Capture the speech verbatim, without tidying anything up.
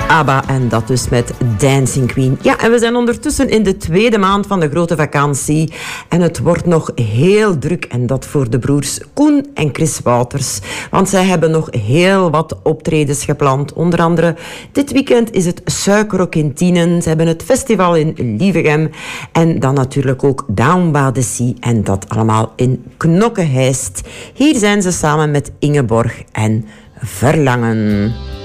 ABBA en dat dus met Dancing Queen. Ja, en we zijn ondertussen in de tweede maand van de grote vakantie. En het wordt nog heel druk. En dat voor de broers Koen en Chris Wouters. Want zij hebben nog heel wat optredens gepland. Onder andere dit weekend is het Suikerrok in Tienen. Ze hebben het festival in Lievegem. En dan natuurlijk ook Down by the Sea. En dat allemaal in Knokke-Heist. Hier zijn ze samen met Ingeborg en Verlangen.